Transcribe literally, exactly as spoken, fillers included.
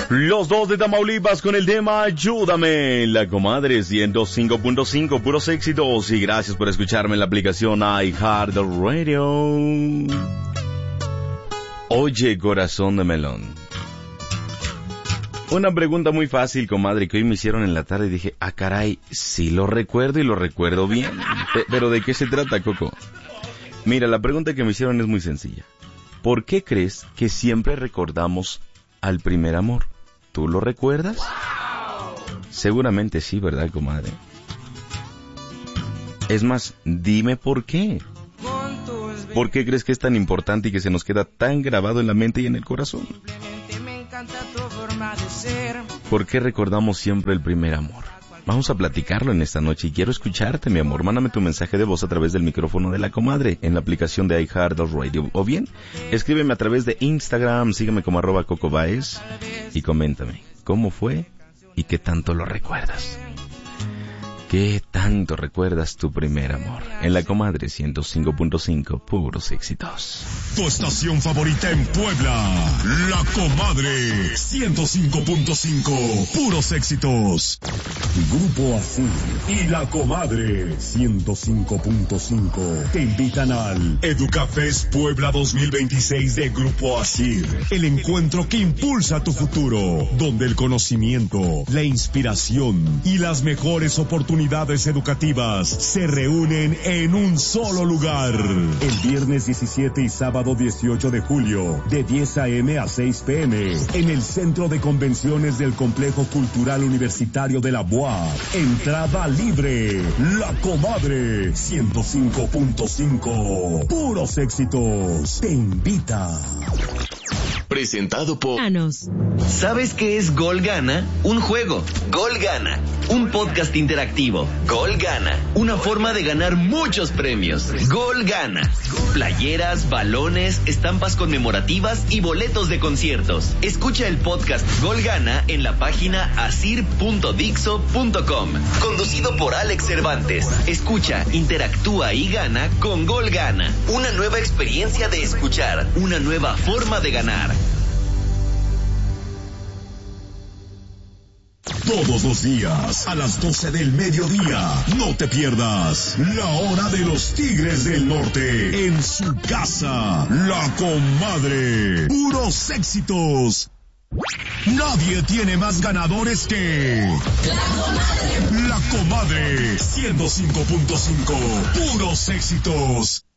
Los dos de Tamaulipas con el tema Ayúdame, la comadre ciento cinco punto cinco, puros éxitos. Y gracias por escucharme en la aplicación iHeartRadio. Oye, corazón de melón. Una pregunta muy fácil, comadre, que hoy me hicieron en la tarde y dije, ah, caray, sí lo recuerdo y lo recuerdo bien. Pero ¿de qué se trata, Coco? Mira, la pregunta que me hicieron es muy sencilla. ¿Por qué crees que siempre recordamos al primer amor? ¿Tú lo recuerdas? Seguramente sí, ¿verdad, comadre? Es más, dime por qué. ¿Por qué crees que es tan importante y que se nos queda tan grabado en la mente y en el corazón? ¿Por qué recordamos siempre el primer amor? Vamos a platicarlo en esta noche y quiero escucharte, mi amor. Mándame tu mensaje de voz a través del micrófono de la comadre en la aplicación de iHeartRadio. O bien, escríbeme a través de Instagram, sígueme como arroba Coco Baez y coméntame cómo fue y qué tanto lo recuerdas. ¿Qué tanto recuerdas tu primer amor? En la comadre ciento cinco punto cinco, puros éxitos. Tu estación favorita en Puebla, la comadre ciento cinco punto cinco, puros éxitos. Grupo Asir y la comadre ciento cinco punto cinco te invitan al Educafest Puebla dos mil veintiséis de Grupo Asir, el encuentro que impulsa tu futuro, donde el conocimiento, la inspiración y las mejores oportunidades educativas se reúnen en un solo lugar. El viernes diecisiete y sábado dieciocho de julio, de diez a.m. a seis p.m. en el Centro de Convenciones del Complejo Cultural Universitario de la B U A P. Entrada libre. La comadre ciento cinco punto cinco. Puros éxitos. Te invita. Presentado por Anos. ¿Sabes qué es Gol Gana? Un juego. Gol Gana. Un podcast interactivo. Gol Gana. Una forma de ganar muchos premios. Gol Gana. Playeras, balones, estampas conmemorativas y boletos de conciertos. Escucha el podcast Gol Gana en la página asir punto dixo punto com. Conducido por Alex Cervantes. Escucha, interactúa y gana con Gol Gana. Una nueva experiencia de escuchar. Una nueva forma de ganar. Todos los días, a las doce del mediodía, no te pierdas la hora de los Tigres del Norte, en su casa, la comadre, puros éxitos. Nadie tiene más ganadores que La Comadre, ciento cinco punto cinco, puros éxitos.